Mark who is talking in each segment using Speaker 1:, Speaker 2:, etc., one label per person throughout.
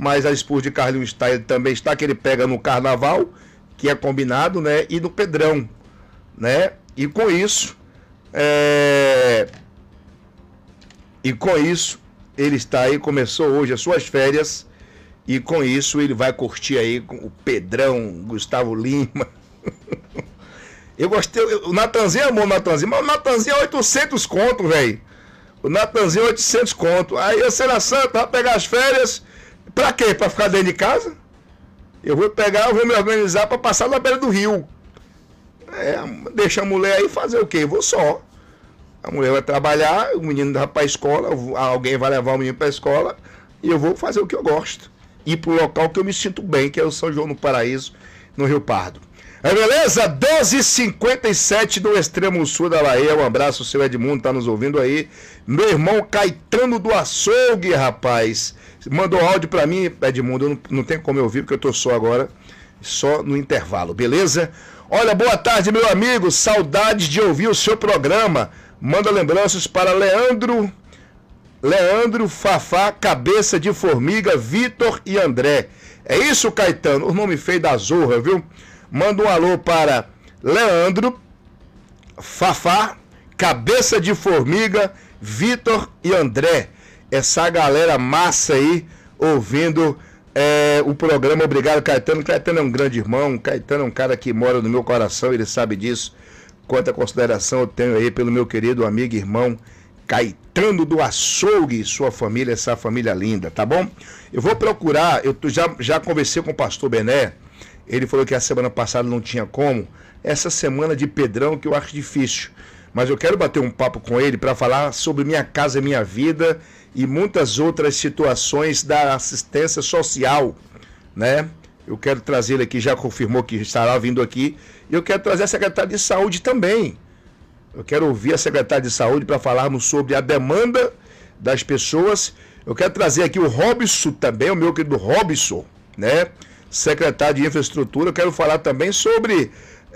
Speaker 1: mas a esposa de Carlinhos está, ele também está, que ele pega no carnaval, que é combinado, né? E no Pedrão, né? E com isso, ele está aí, começou hoje as suas férias, e com isso ele vai curtir aí com o Pedrão, Gustavo Lima. Eu gostei, o Natanzinho amou o Natanzinho, mas o Natanzinho é 800 conto, velho. O Natanzinho é 800 conto. Aí a Cena Santa vai pegar as férias, pra quê? Pra ficar dentro de casa? Eu vou me organizar pra passar na beira do rio. Deixa a mulher aí fazer o quê? Eu vou só. A mulher vai trabalhar, o menino vai pra escola, alguém vai levar o menino pra escola, e eu vou fazer o que eu gosto. Ir pro local que eu me sinto bem, que é o São João do Paraíso, no Rio Pardo. Beleza? 12h57 do extremo sul da Bahia. Um abraço, seu Edmundo, tá nos ouvindo aí. Meu irmão Caetano do Açougue, rapaz. Mandou áudio pra mim, Edmundo. Não tem como eu ouvir, porque eu tô só agora. Só no intervalo, beleza? Olha, boa tarde, meu amigo. Saudades de ouvir o seu programa. Manda lembranças para Leandro, Fafá, Cabeça de Formiga, Vitor e André. É isso, Caetano? O nome feio da zorra, viu? Manda um alô para Leandro, Fafá, Cabeça de Formiga, Vitor e André. Essa galera massa aí, ouvindo o programa. Obrigado, Caetano. Caetano é um grande irmão. Caetano é um cara que mora no meu coração, ele sabe disso. Quanta consideração eu tenho aí pelo meu querido amigo e irmão Caetano do Açougue e sua família, essa família linda, tá bom? Eu vou procurar, eu já conversei com o pastor Bené. Ele falou que a semana passada não tinha como. Essa semana de Pedrão que eu acho difícil. Mas eu quero bater um papo com ele para falar sobre Minha Casa Minha Vida e muitas outras situações da assistência social, né? Eu quero trazer ele aqui, já confirmou que estará vindo aqui. E eu quero trazer a secretária de saúde também. Eu quero ouvir a secretária de saúde para falarmos sobre a demanda das pessoas. Eu quero trazer aqui o Robson também, o meu querido Robson, né? Secretário de Infraestrutura. Eu quero falar também sobre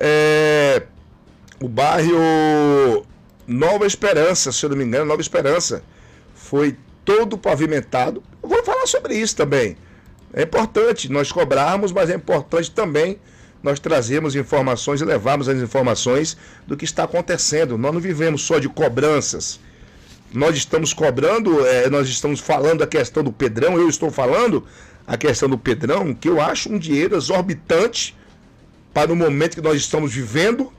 Speaker 1: o bairro Nova Esperança, se eu não me engano, Nova Esperança. Foi todo pavimentado. Eu vou falar sobre isso também. É importante nós cobrarmos, mas é importante também nós trazermos informações e levarmos as informações do que está acontecendo. Nós não vivemos só de cobranças. Nós estamos cobrando, nós estamos falando a questão do Pedrão, eu estou falando a questão do Pedrão, que eu acho um dinheiro exorbitante para o momento que nós estamos vivendo,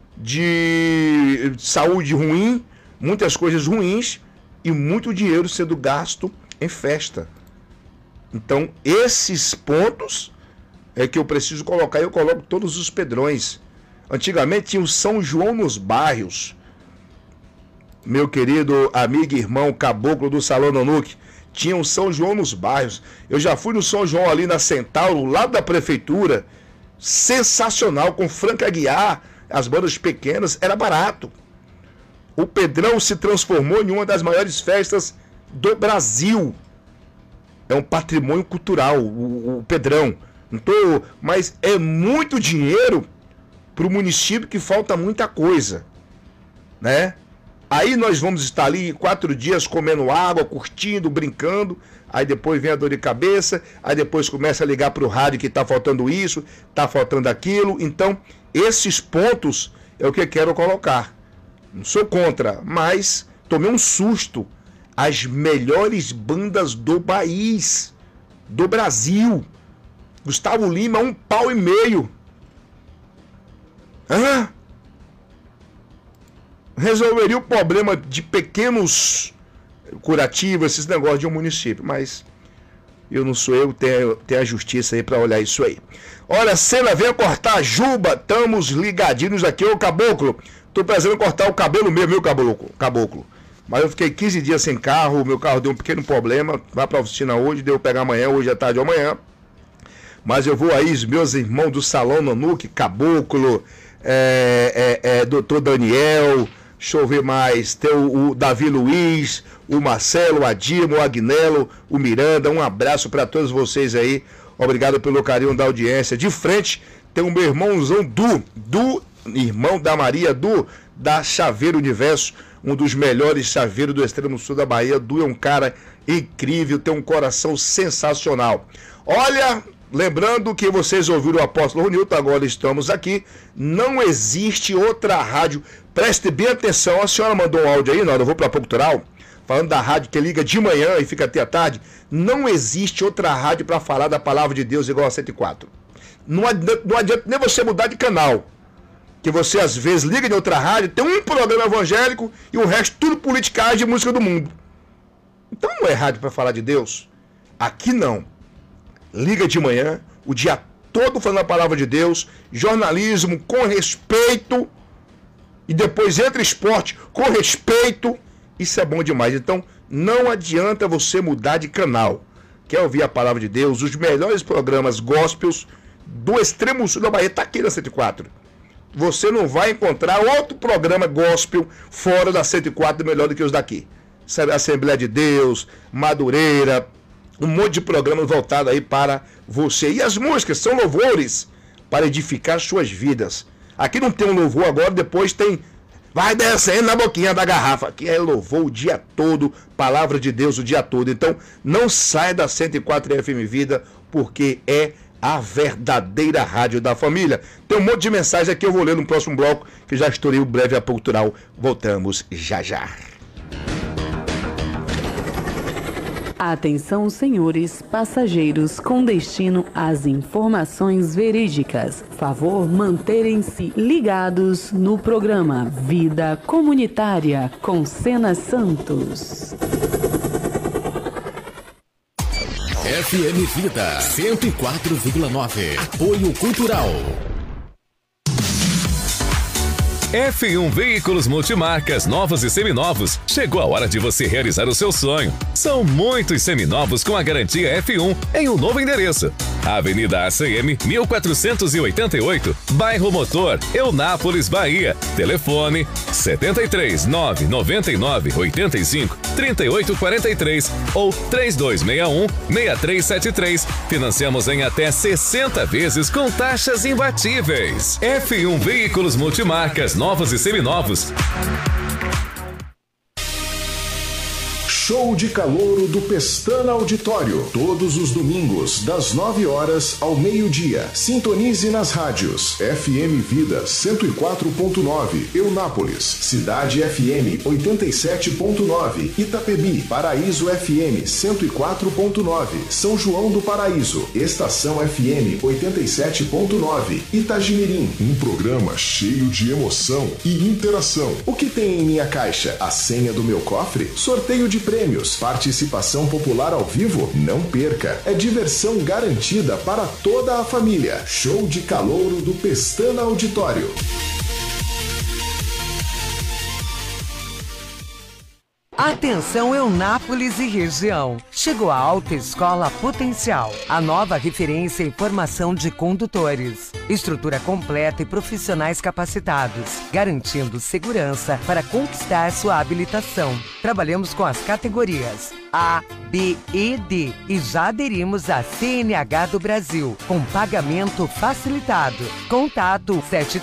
Speaker 1: de saúde ruim, muitas coisas ruins e muito dinheiro sendo gasto em festa. Então, esses pontos é que eu preciso colocar, eu coloco todos os Pedrões. Antigamente tinha o São João nos bairros. Meu querido amigo e irmão Caboclo do Salão Nanuque, tinha um São João nos bairros. Eu já fui no São João ali na Centauro, lá da prefeitura. Sensacional, com Franca Aguiar, as bandas pequenas, era barato. O Pedrão se transformou em uma das maiores festas do Brasil. É um patrimônio cultural, o Pedrão. Mas é muito dinheiro para o município que falta muita coisa, né? Aí nós vamos estar ali 4 dias comendo água, curtindo, brincando. Aí depois vem a dor de cabeça. Aí depois começa a ligar para o rádio que está faltando isso, está faltando aquilo. Então, esses pontos é o que eu quero colocar. Não sou contra, mas tomei um susto. As melhores bandas do país, do Brasil. Gustavo Lima, 1,5 pau. Resolveria o problema de pequenos curativos, esses negócios de um município, mas eu não sou eu, tem a justiça aí para olhar isso aí. Olha, Cena, venha cortar a juba, estamos ligadinhos aqui, ô Caboclo, tô precisando cortar o cabelo mesmo, viu, Caboclo? Mas eu fiquei 15 dias sem carro, meu carro deu um pequeno problema, vai pra oficina hoje, devo pegar amanhã, hoje é tarde ou amanhã. Mas eu vou aí, os meus irmãos do Salão Nanuque, Caboclo, Doutor Daniel, deixa eu ver mais, tem o Davi Luiz, o Marcelo, o Adimo, o Agnello, o Miranda, um abraço para todos vocês aí, obrigado pelo carinho da audiência. De frente tem o meu irmãozão do irmão da Maria, da Chaveiro Universo, um dos melhores chaveiros do extremo sul da Bahia. Du é um cara incrível, tem um coração sensacional. Olha, lembrando que vocês ouviram o apóstolo Ronilton, agora estamos aqui. Não existe outra rádio. Preste bem atenção, a senhora mandou um áudio aí, na hora eu vou para a Cultural, falando da rádio que liga de manhã e fica até a tarde. Não existe outra rádio para falar da palavra de Deus igual a 104. Não adianta nem você mudar de canal. Que você às vezes liga em outra rádio, tem um programa evangélico e o resto tudo politicagem e música do mundo. Então não é rádio para falar de Deus. Aqui não. Liga de manhã, o dia todo falando a palavra de Deus, jornalismo com respeito, e depois entra esporte com respeito. Isso é bom demais. Então não adianta você mudar de canal. Quer ouvir a palavra de Deus? Os melhores programas gospels do extremo sul da Bahia está aqui na 104. Você não vai encontrar outro programa gospel fora da 104 melhor do que os daqui. Assembleia de Deus, Madureira, um monte de programas voltados aí para você. E as músicas são louvores para edificar suas vidas. Aqui não tem um louvor agora, depois tem... Vai descendo na boquinha da garrafa. Aqui é louvor o dia todo, palavra de Deus o dia todo. Então não sai da 104 FM Vida, porque é a verdadeira rádio da família. Tem um monte de mensagem aqui, eu vou ler no próximo bloco, que já estourei o breve acultural. Voltamos já já.
Speaker 2: Atenção, senhores passageiros com destino às informações verídicas. Favor manterem-se ligados no programa Vida Comunitária com Sena Santos.
Speaker 3: FM Vida 104,9. Apoio Cultural. F1 Veículos Multimarcas, novos e seminovos. Chegou a hora de você realizar o seu sonho. São muitos seminovos com a garantia F1 em um novo endereço. Avenida ACM 1488, Bairro Motor, Eunápolis, Bahia. Telefone 73 999 85 3843 ou 3261 6373. Financiamos em até 60 vezes com taxas imbatíveis. F1 Veículos Multimarcas, novos e seminovos.
Speaker 4: Show de Calouro do Pestana Auditório, todos os domingos, das 9 horas ao meio-dia. Sintonize nas rádios FM Vida 104.9, Eunápolis, Cidade FM 87.9, Itapebi, Paraíso FM 104.9, São João do Paraíso, Estação FM 87.9, Itagimirim. Um programa cheio de emoção e interação. O que tem em minha caixa? A senha do meu cofre? Sorteio de prêmios, participação popular ao vivo? Não perca, é diversão garantida para toda a família. Show de Calouro do Pestana Auditório.
Speaker 5: Atenção Eunápolis e região. Chegou a Alta Escola Potencial, a nova referência em formação de condutores. Estrutura completa e profissionais capacitados, garantindo segurança para conquistar sua habilitação. Trabalhamos com as categorias A, B e D e já aderimos à CNH do Brasil, com pagamento facilitado. Contato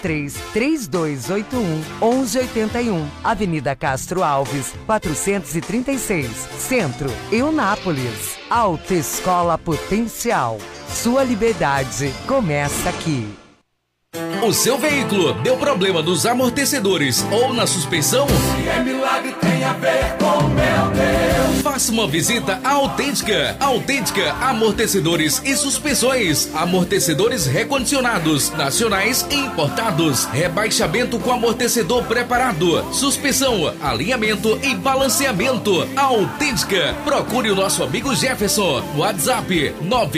Speaker 5: 73-3281-1181, Avenida Castro Alves, 436, Centro, Eunápolis. Alta Escola Potencial. Sua liberdade começa aqui.
Speaker 3: O seu veículo deu problema nos amortecedores ou na suspensão?
Speaker 6: Se é milagre, tem a ver com meu Deus.
Speaker 3: Faça uma visita à Autêntica. Autêntica Amortecedores e Suspensões. Amortecedores recondicionados, nacionais e importados. Rebaixamento com amortecedor preparado. Suspensão, alinhamento e balanceamento. Autêntica. Procure o nosso amigo Jefferson. WhatsApp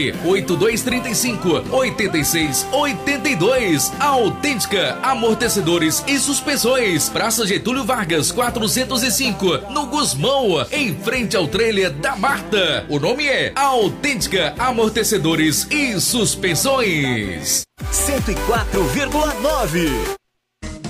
Speaker 3: 98235-8682. Autêntica Amortecedores e Suspensões. Praça Getúlio Vargas, 405, no Gusmão, em frente ao trailer da Marta. O nome é Autêntica Amortecedores e Suspensões.
Speaker 7: 104,9.